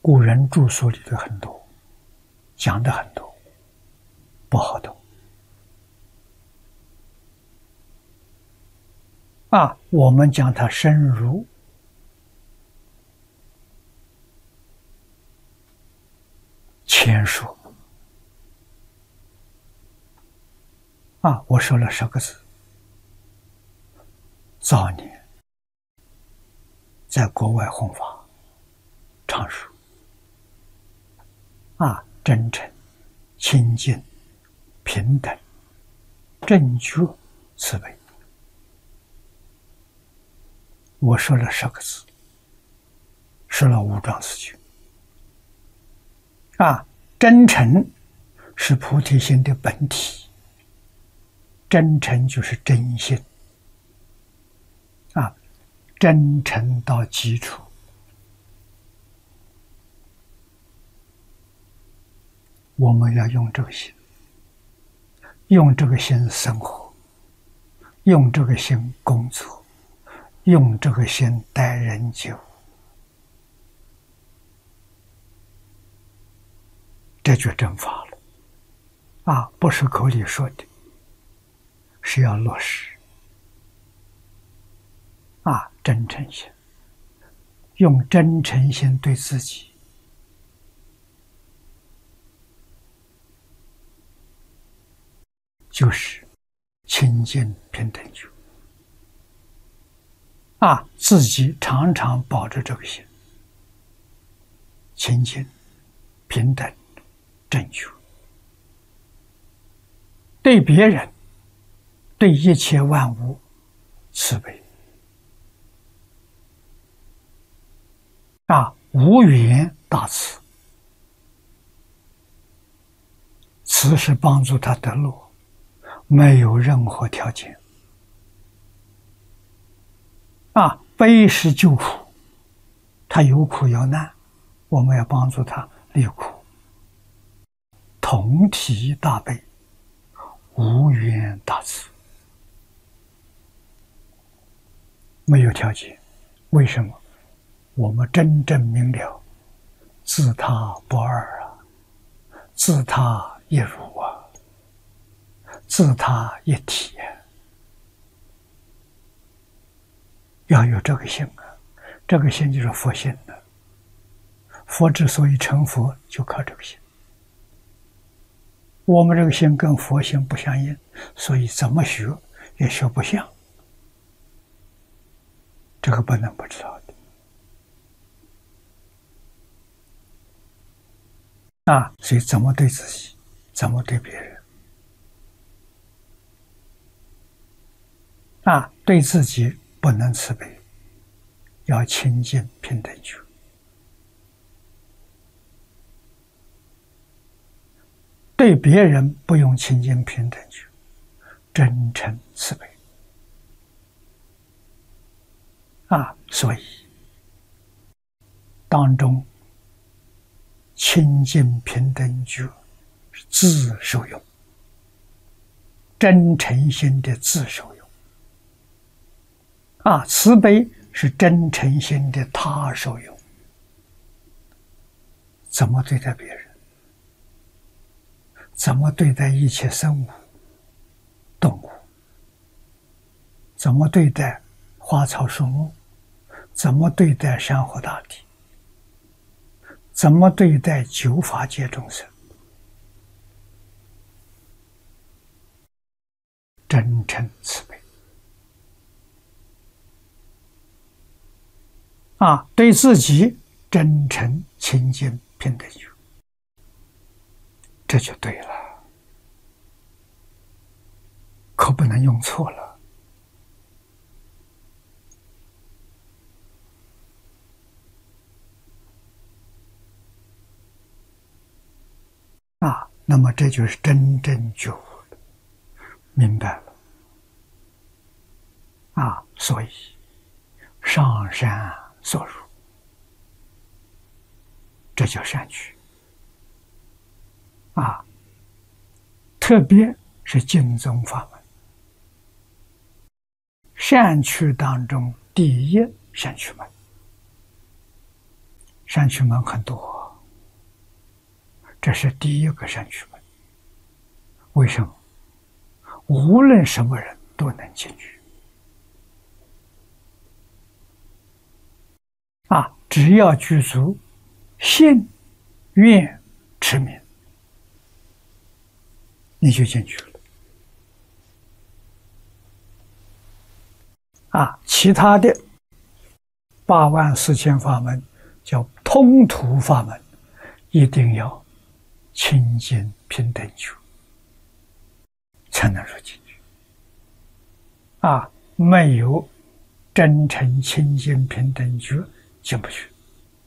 古人著述里头很多，讲的很多，不好懂。我们将它深入浅说。我说了10个字。早年在国外弘法，常说真诚、清净、平等、正觉、慈悲。我说了10个字，说了5桩事情。真诚是菩提心的本体，真诚就是真心。真诚到基础，我们要用这个心，用这个心生活，用这个心工作，用这个心待人接物，这就正法了。不是口里说的，是要落实。真诚心，用真诚心对自己，就是清净平等觉。自己常常保着这个心，清净平等正觉，对别人，对一切万物慈悲。无缘大慈，慈是帮助他得乐，没有任何条件。悲是救苦，他有苦有难，我们要帮助他离苦。同体大悲，无缘大慈，没有条件。为什么？我们真正明了，自他不二自他一如自他一体要有这个心这个心就是佛心的。佛之所以成佛，就靠这个心。我们这个心跟佛心不相应，所以怎么学也学不像，这个不能不知道的。所以怎么对自己，怎么对别人。对自己不能慈悲，要清净平等觉。对别人不用清净平等觉，真诚慈悲。所以当中清净平等觉是自受用，真诚心的自受用。慈悲是真诚心的他受用。怎么对待别人？怎么对待一切生物、动物？怎么对待花草树木？怎么对待山河大地？怎么对待九法界众生？真诚慈悲。对自己真诚清净平等觉，这就对了，可不能用错了。那么这就是真正觉悟了，明白了。所以上善所入，这叫善趣。特别是净宗法门，善趣当中第一善趣门。善趣门很多， 这是第一个善趣门。为什么？无论什么人都能进去只要具足信、愿、持名，你就进去了。其他的84000法门叫通途法门，一定要清净平等觉才能入进去。没有真诚清净平等觉进不去。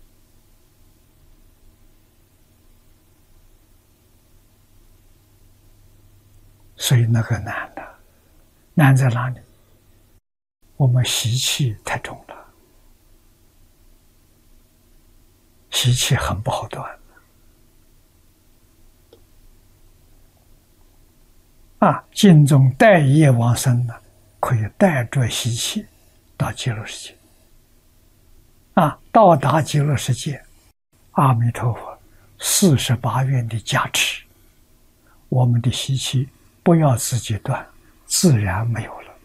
所以那个难的，难在哪里？我们习气太重了，习气很不好断。净宗带业往生呢，可以带着习气到极乐世界。到达极乐世界，阿弥陀佛48愿的加持，我们的习气不要自己断，自然没有了。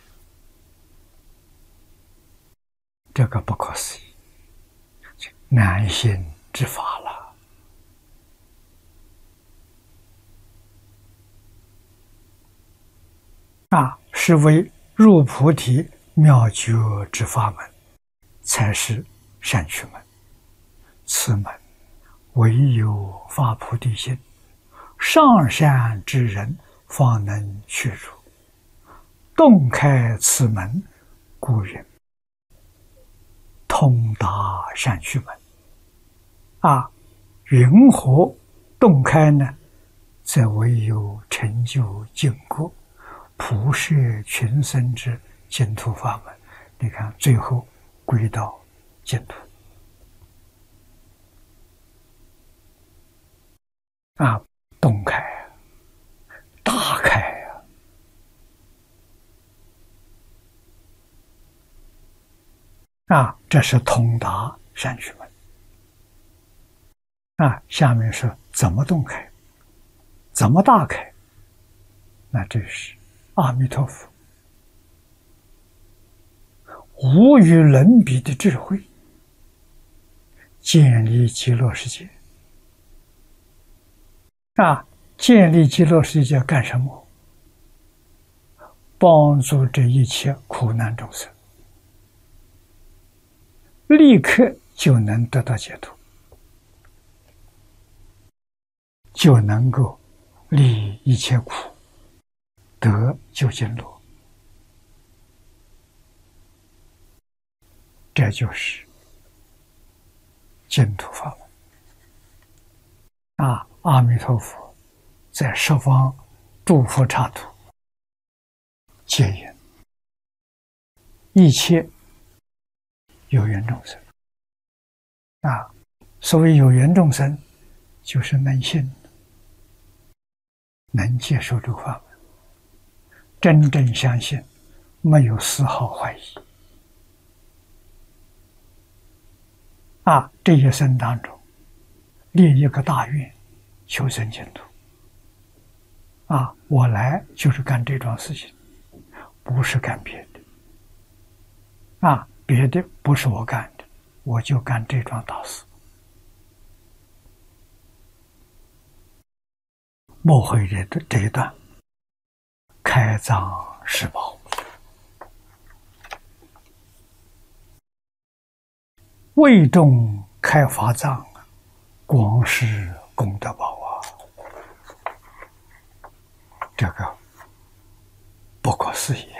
这个不可思议，难行之法了。是为入菩提妙觉之法门，才是善趣门。此门唯有发菩提心，上善之人方能去入。洞开此门，故云通达善趣门。云何洞开呢？则唯有成就净果，普摄群生之净土法门。你看，最后归到净土。洞开大开这是通达善趣门。下面是怎么洞开，怎么大开？那这是阿弥陀佛无与伦比的智慧，建立极乐世界。建立极乐世界干什么？帮助这一切苦难众生立刻就能得到解脱，就能够离一切苦，得究竟乐。这就是净土法门。阿弥陀佛在十方诸佛刹土接引一切有缘众生。所谓有缘众生，就是能信、能接受这个法门，真正相信，没有丝毫怀疑。这一生当中立一个大愿，求生净土。我来就是干这桩事情，不是干别的。别的不是我干的，我就干这桩大事。末会这一段开藏施宝，为众开法藏，广施功德宝这个不可思议。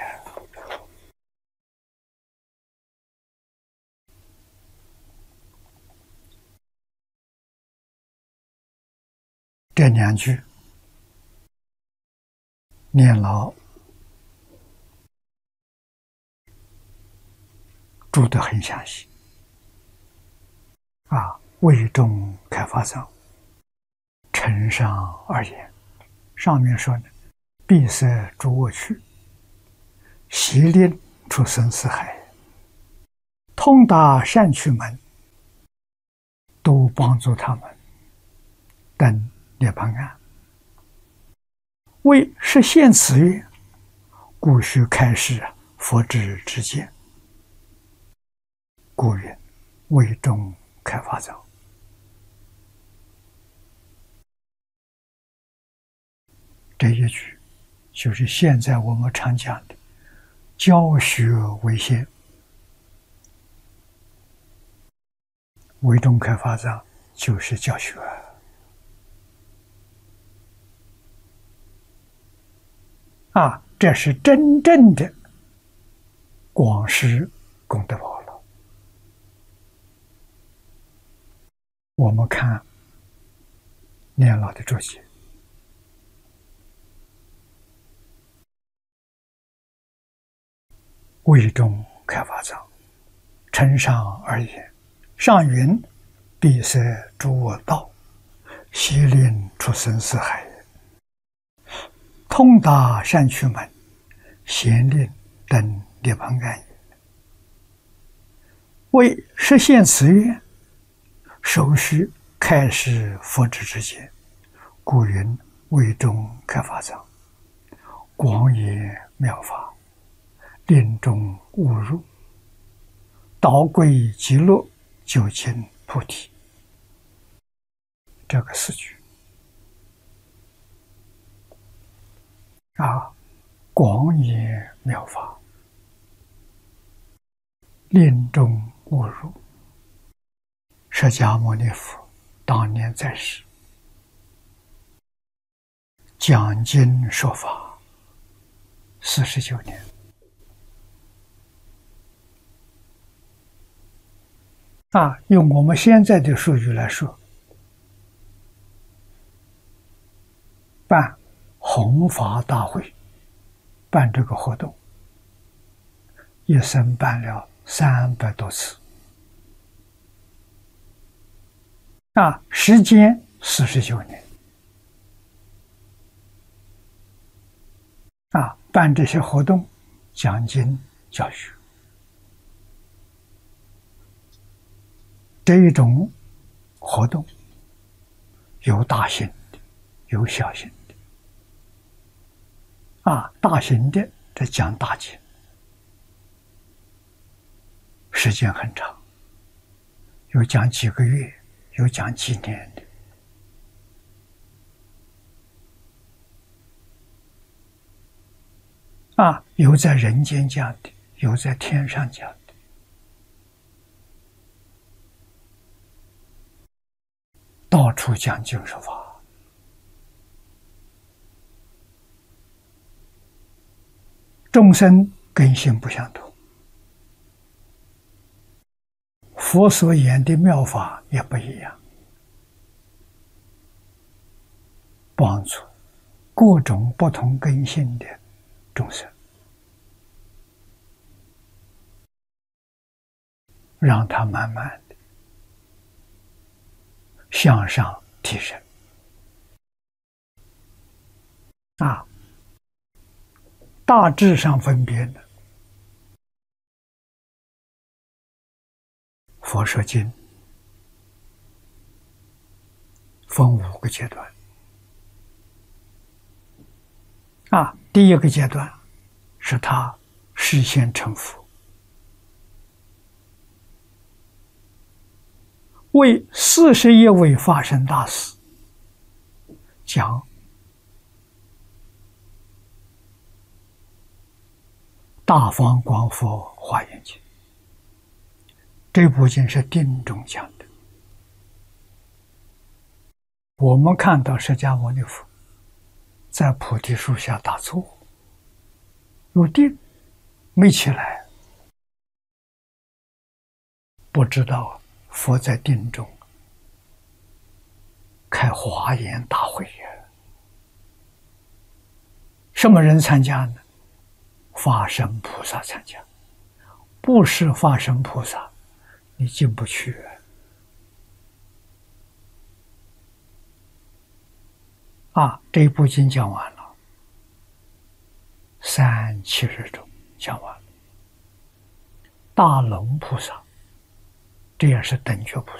这2句念老注得很详细。为众开法藏，承上而言。上面说呢，闭塞诸恶趣，习令出生死海，通达善趣门，都帮助他们登涅槃岸。为实现此愿，故须开示佛智之见。故云：为众开发藏。这一句就是现在我们常讲的教学为先。为众开发藏就是教学。这是真正的广施功德宝了。我们看念老的注解，为众开发藏，承上而言，上云：闭塞诸恶道，悉令出生死海，通达善趣门，贤令登涅槃岸也。为实现此愿，首须开示佛智之见。故云：为众开发藏，广演妙法，令众悟入，导归极乐，究竟菩提。这个4句广演妙法，令众悟入。释迦牟尼佛当年在世，讲经说法49年。用我们现在的数据来说，办弘法大会，办这个活动，一生办了300多次，时间49年，办这些活动，讲经教学，这一种活动有大型的，有小型的。大型的这讲大经，时间很长，有讲几个月，有讲几年的。有在人间讲的，有在天上讲的。到处讲经说法。众生根性不相同，佛所言的妙法也不一样，帮助各种不同根性的众生，让他慢慢的向上提升。大致上分别的，佛说经分5个阶段。第一个阶段是他实现成佛，为41位法身大士讲大方广佛华严经，这部经是定中讲的。我们看到释迦牟尼佛在菩提树下打坐，入定没起来，不知道佛在定中开华严大会呀。什么人参加呢？法身菩萨参加，不是法身菩萨，你进不去。这一部经讲完了，370种讲完了。大龙菩萨，这也是等觉菩